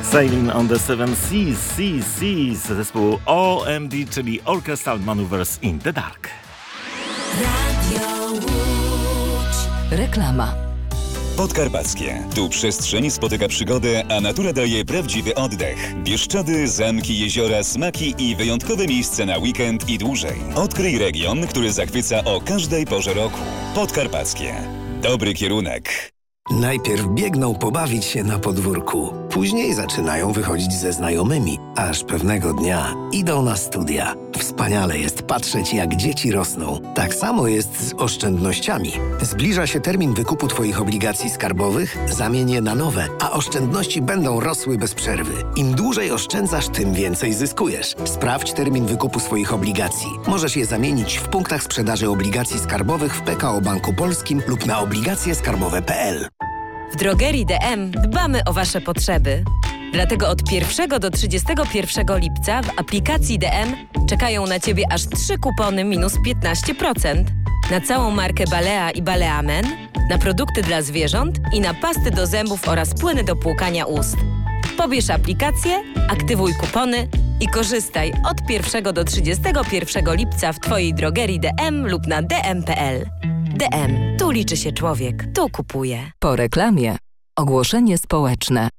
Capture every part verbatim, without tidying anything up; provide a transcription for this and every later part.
Sailing on the Seven Seas, Seas, Seas, zespołu O M D, czyli Orchestral Maneuvers in the Dark. Radio Łódź. Reklama. Podkarpackie. Tu przestrzeń spotyka przygodę, a natura daje prawdziwy oddech. Bieszczady, zamki, jeziora, smaki i wyjątkowe miejsce na weekend i dłużej. Odkryj region, który zachwyca o każdej porze roku. Podkarpackie. Dobry kierunek. Najpierw biegną pobawić się na podwórku, później zaczynają wychodzić ze znajomymi, aż pewnego dnia idą na studia. Wspaniale jest patrzeć, jak dzieci rosną. Tak samo jest z oszczędnościami. Zbliża się termin wykupu Twoich obligacji skarbowych, zamień je na nowe, a oszczędności będą rosły bez przerwy. Im dłużej oszczędzasz, tym więcej zyskujesz. Sprawdź termin wykupu swoich obligacji. Możesz je zamienić w punktach sprzedaży obligacji skarbowych w P K O Banku Polskim lub na obligacje skarbowe kropka p l. W drogerii D M dbamy o Wasze potrzeby. Dlatego od pierwszego do trzydziestego pierwszego lipca w aplikacji D M czekają na Ciebie aż trzy kupony minus piętnaście procent. Na całą markę Balea i Balea Men, na produkty dla zwierząt i na pasty do zębów oraz płyny do płukania ust. Pobierz aplikację, aktywuj kupony i korzystaj od pierwszego do trzydziestego pierwszego lipca w Twojej drogerii D M lub na d m kropka p l. D M. Tu liczy się człowiek. Tu kupuje. Po reklamie. Ogłoszenie społeczne.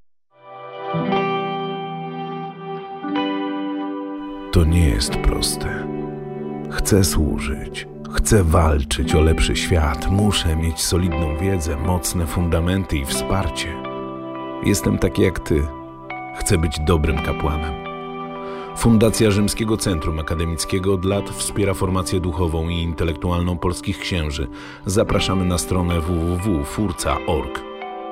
To nie jest proste. Chcę służyć. Chcę walczyć o lepszy świat. Muszę mieć solidną wiedzę, mocne fundamenty i wsparcie. Jestem taki jak ty. Chcę być dobrym kapłanem. Fundacja Rzymskiego Centrum Akademickiego od lat wspiera formację duchową i intelektualną polskich księży. Zapraszamy na stronę w w w kropka furca kropka org.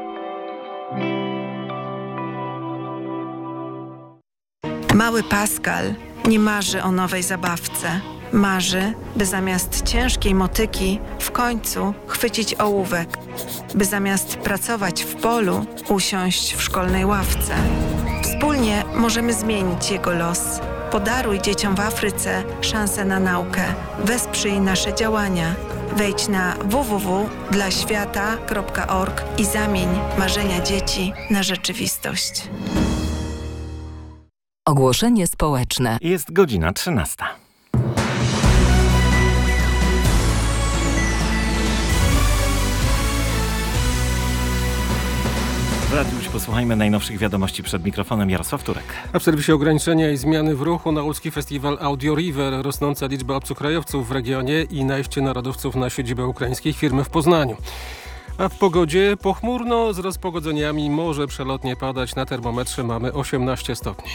Mały Pascal nie marzy o nowej zabawce. Marzy, by zamiast ciężkiej motyki w końcu chwycić ołówek. By zamiast pracować w polu, usiąść w szkolnej ławce. Wspólnie możemy zmienić jego los. Podaruj dzieciom w Afryce szansę na naukę. Wesprzyj nasze działania. Wejdź na w w w kropka dla świata kropka org i zamień marzenia dzieci na rzeczywistość. Ogłoszenie społeczne. Jest godzina trzynasta. W Radiu Łódź posłuchajmy najnowszych wiadomości przed mikrofonem. Jarosław Turek. A w serwisie ograniczenia i zmiany w ruchu na łódzki festiwal Audio River, rosnąca liczba obcokrajowców w regionie i najście narodowców na siedzibę ukraińskiej firmy w Poznaniu. A w pogodzie pochmurno z rozpogodzeniami, może przelotnie padać, na termometrze mamy osiemnaście stopni.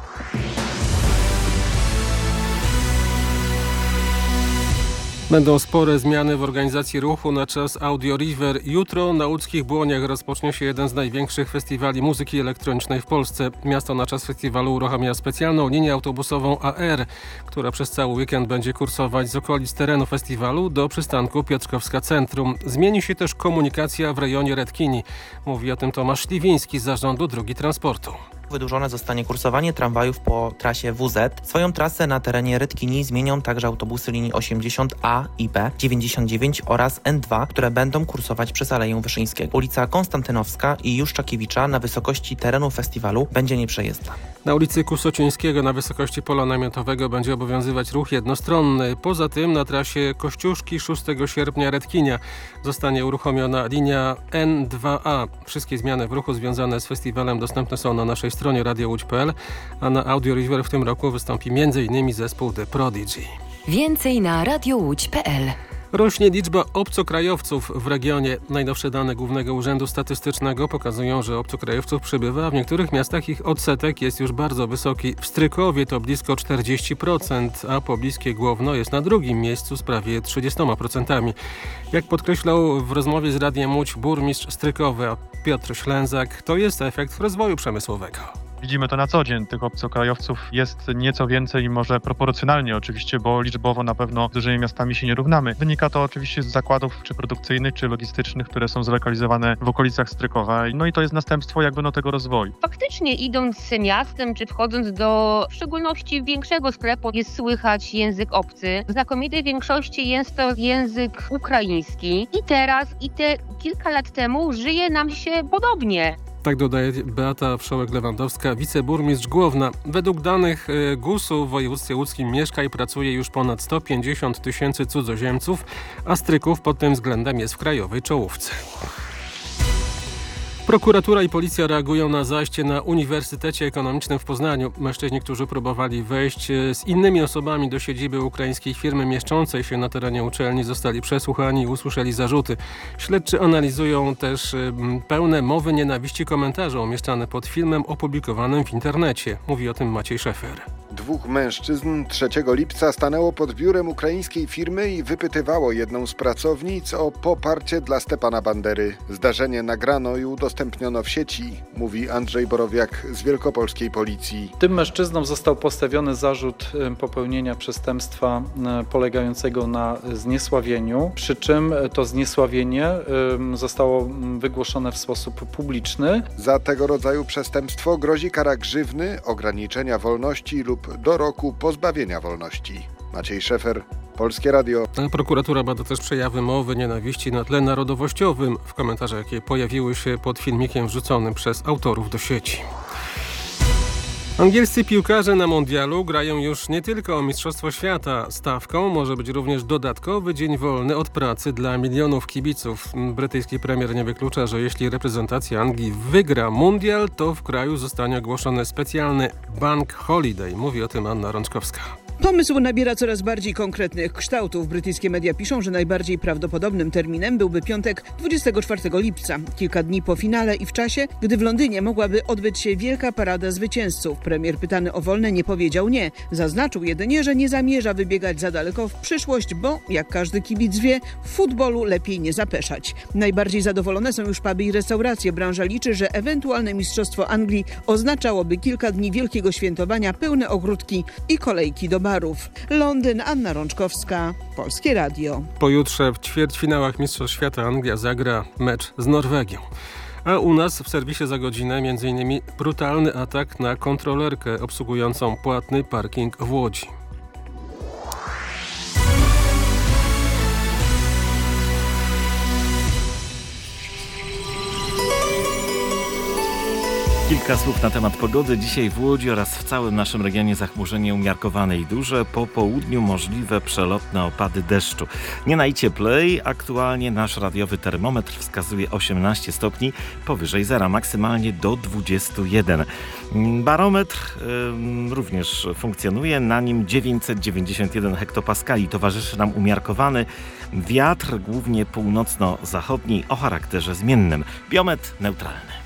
Będą spore zmiany w organizacji ruchu na czas Audio River. Jutro na łódzkich Błoniach rozpocznie się jeden z największych festiwali muzyki elektronicznej w Polsce. Miasto na czas festiwalu uruchamia specjalną linię autobusową A R, która przez cały weekend będzie kursować z okolic terenu festiwalu do przystanku Piotrkowska Centrum. Zmieni się też komunikacja w rejonie Redkini. Mówi o tym Tomasz Śliwiński z Zarządu Drogi Transportu. Wydłużone zostanie kursowanie tramwajów po trasie W Z. Swoją trasę na terenie Redkini zmienią także autobusy linii osiemdziesiąt A i B, dziewięćdziesiąt dziewięć oraz N dwa, które będą kursować przez Aleję Wyszyńskiego. Ulica Konstantynowska i Juszczakiewicza na wysokości terenu festiwalu będzie nieprzejezdna. Na ulicy Kusocińskiego na wysokości pola namiotowego będzie obowiązywać ruch jednostronny. Poza tym na trasie Kościuszki szóstego sierpnia Redkinia zostanie uruchomiona linia N dwa A. Wszystkie zmiany w ruchu związane z festiwalem dostępne są na naszej stronie radio łódź kropka p l, a na Audio River w tym roku wystąpi między innymi zespół The Prodigy. Więcej na radio łódź kropka p l. Rośnie liczba obcokrajowców w regionie. Najnowsze dane Głównego Urzędu Statystycznego pokazują, że obcokrajowców przybywa, a w niektórych miastach ich odsetek jest już bardzo wysoki. W Strykowie to blisko czterdzieści procent, a pobliskie Głowno jest na drugim miejscu z prawie trzydzieści procent. Jak podkreślał w rozmowie z Radiem Łódź burmistrz Strykowa Piotr Ślęzak, to jest efekt rozwoju przemysłowego. Widzimy to na co dzień. Tych obcokrajowców jest nieco więcej, może proporcjonalnie oczywiście, bo liczbowo na pewno z dużymi miastami się nie równamy. Wynika to oczywiście z zakładów czy produkcyjnych, czy logistycznych, które są zlokalizowane w okolicach Strykowa. No i to jest następstwo jakby no tego rozwoju. Faktycznie idąc miastem, czy wchodząc do w szczególności większego sklepu, jest słychać język obcy. W znakomitej większości jest to język ukraiński. I teraz, i te kilka lat temu żyje nam się podobnie. Tak dodaje Beata Wszołek-Lewandowska, wiceburmistrz Głowna. Według danych gusu w województwie łódzkim mieszka i pracuje już ponad sto pięćdziesiąt tysięcy cudzoziemców, a Stryków pod tym względem jest w krajowej czołówce. Prokuratura i policja reagują na zajście na Uniwersytecie Ekonomicznym w Poznaniu. Mężczyźni, którzy próbowali wejść z innymi osobami do siedziby ukraińskiej firmy mieszczącej się na terenie uczelni, zostali przesłuchani i usłyszeli zarzuty. Śledczy analizują też pełne mowy nienawiści komentarze umieszczane pod filmem opublikowanym w internecie. Mówi o tym Maciej Szefer. Dwóch mężczyzn trzeciego lipca stanęło pod biurem ukraińskiej firmy i wypytywało jedną z pracownic o poparcie dla Stepana Bandery. Zdarzenie nagrano i udostępniono w sieci, mówi Andrzej Borowiak z wielkopolskiej policji. Tym mężczyznom został postawiony zarzut popełnienia przestępstwa polegającego na zniesławieniu, przy czym to zniesławienie zostało wygłoszone w sposób publiczny. Za tego rodzaju przestępstwo grozi kara grzywny, ograniczenia wolności lub do roku pozbawienia wolności. Maciej Szefer, Polskie Radio. Prokuratura bada też przejawy mowy nienawiści na tle narodowościowym. W komentarzach, jakie pojawiły się pod filmikiem wrzuconym przez autorów do sieci. Angielscy piłkarze na mundialu grają już nie tylko o Mistrzostwo Świata. Stawką może być również dodatkowy dzień wolny od pracy dla milionów kibiców. Brytyjski premier nie wyklucza, że jeśli reprezentacja Anglii wygra mundial, to w kraju zostanie ogłoszony specjalny bank holiday. Mówi o tym Anna Rączkowska. Pomysł nabiera coraz bardziej konkretnych kształtów. Brytyjskie media piszą, że najbardziej prawdopodobnym terminem byłby piątek dwudziestego czwartego lipca, kilka dni po finale i w czasie, gdy w Londynie mogłaby odbyć się wielka parada zwycięzców. Premier pytany o wolne nie powiedział nie. Zaznaczył jedynie, że nie zamierza wybiegać za daleko w przyszłość, bo, jak każdy kibic wie, w futbolu lepiej nie zapeszać. Najbardziej zadowolone są już puby i restauracje. Branża liczy, że ewentualne Mistrzostwo Anglii oznaczałoby kilka dni wielkiego świętowania, pełne ogródki i kolejki do barów. Londyn, Anna Rączkowska, Polskie Radio. Pojutrze w ćwierćfinałach Mistrzostw Świata Anglia zagra mecz z Norwegią. A u nas w serwisie za godzinę m.in. brutalny atak na kontrolerkę obsługującą płatny parking w Łodzi. Kilka słów na temat pogody. Dzisiaj w Łodzi oraz w całym naszym regionie zachmurzenie umiarkowane i duże. Po południu możliwe przelotne opady deszczu. Nie najcieplej. Aktualnie nasz radiowy termometr wskazuje osiemnaście stopni powyżej zera, maksymalnie do dwudziestu jeden. Barometr y, również funkcjonuje. Na nim dziewięćset dziewięćdziesiąt jeden hektopaskali. Towarzyszy nam umiarkowany wiatr, głównie północno-zachodni o charakterze zmiennym. Biometr neutralny.